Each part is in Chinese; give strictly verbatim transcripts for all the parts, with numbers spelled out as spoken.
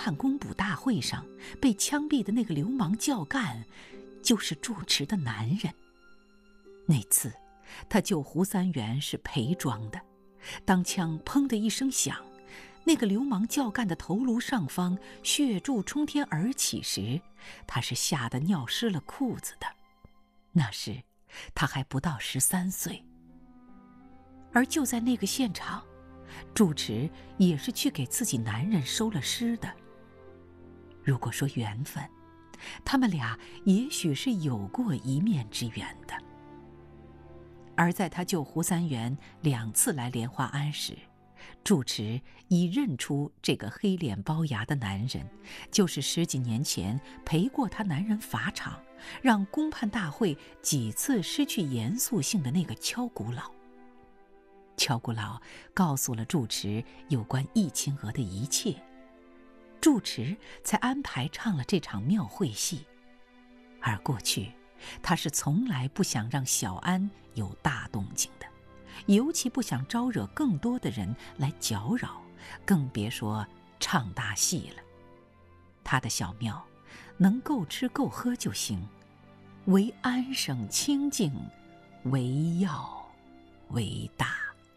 判公补大会上被枪毙的那个流氓教干，就是住持的男人。那次他救胡三元是陪装的，当枪砰的一声响，那个流氓教干的头颅上方血柱冲天而起时，他是吓得尿湿了裤子的。那时他还不到十三岁。而就在那个现场，住持也是去给自己男人收了尸的。如果说缘分，他们俩也许是有过一面之缘的。而在他救胡三元两次来莲花庵时，住持已认出这个黑脸包牙的男人就是十几年前陪过他男人法场，让公判大会几次失去严肃性的那个敲鼓佬。敲鼓佬告诉了住持有关易清娥的一切，住持才安排唱了这场庙会戏。而过去他是从来不想让小安有大动静的，尤其不想招惹更多的人来搅扰，更别说唱大戏了。他的小庙能够吃够喝就行，唯安生清净，唯要为大。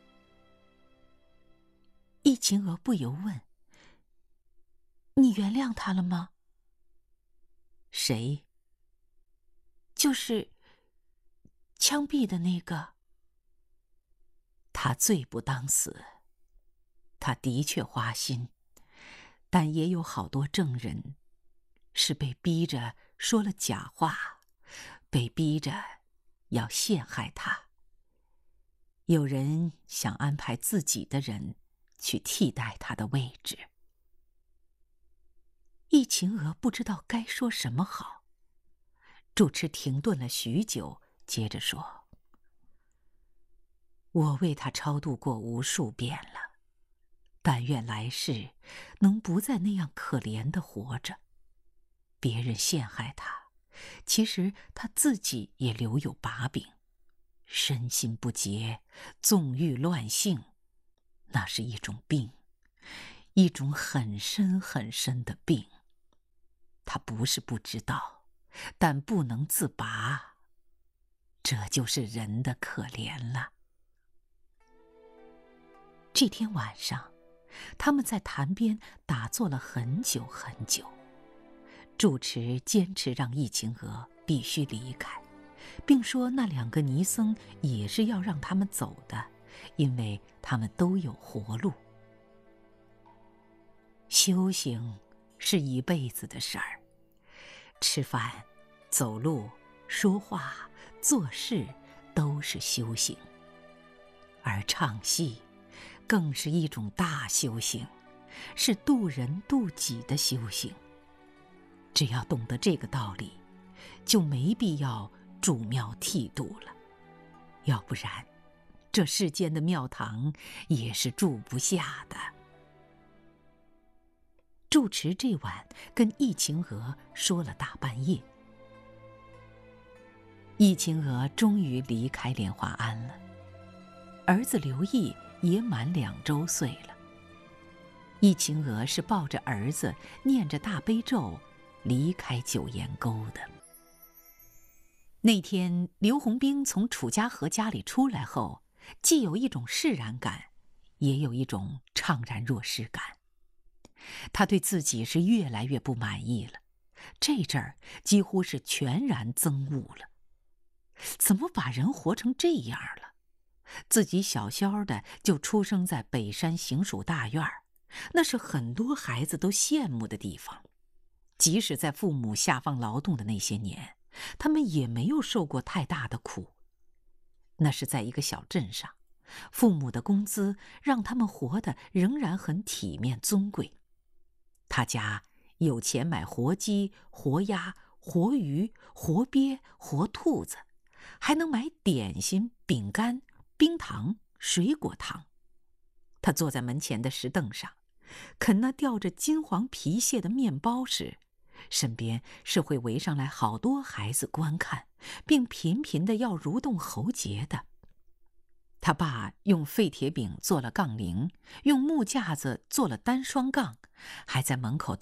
易晴娥不由问：你原谅他了吗？谁？就是枪毙的那个。他罪不当死，他的确花心，但也有好多证人是被逼着说了假话，被逼着要陷害他。有人想安排自己的人去替代他的位置。易晴娥不知道该说什么好。住持停顿了许久，接着说：我为他超度过无数遍了，但愿来世能不再那样可怜地活着。别人陷害他，其实他自己也留有把柄，身心不洁，纵欲乱性，那是一种病，一种很深很深的病。他不是不知道，但不能自拔，这就是人的可怜了。这天晚上，他们在潭边打坐了很久很久。住持坚持让易晴娥必须离开，并说那两个尼僧也是要让他们走的，因为他们都有活路。修行是一辈子的事儿，吃饭、走路、说话、做事都是修行，而唱戏更是一种大修行，是渡人渡己的修行。只要懂得这个道理，就没必要筑庙剃度了，要不然这世间的庙堂也是住不下的。住持这晚跟易晴娥说了大半夜。易晴娥终于离开莲花庵了，儿子刘毅也满两周岁了。易晴娥是抱着儿子念着大悲咒离开九岩沟的。那天刘洪兵从楚家河家里出来后，既有一种释然感，也有一种怅然若失感。他对自己是越来越不满意了，这阵儿几乎是全然憎恶了。怎么把人活成这样了？自己小小的就出生在北山行署大院，那是很多孩子都羡慕的地方。即使在父母下放劳动的那些年，他们也没有受过太大的苦。那是在一个小镇上，父母的工资让他们活得仍然很体面尊贵。他家有钱买活鸡、活鸭、活鱼、活鳖、活兔子，还能买点心、饼干、冰糖、水果糖。他坐在门前的石凳上，啃那吊着金黄皮屑的面包时，身边是会围上来好多孩子观看，并频频地要蠕动喉结的。他爸用废铁饼做了杠铃，用木架子做了单双杠，还在门口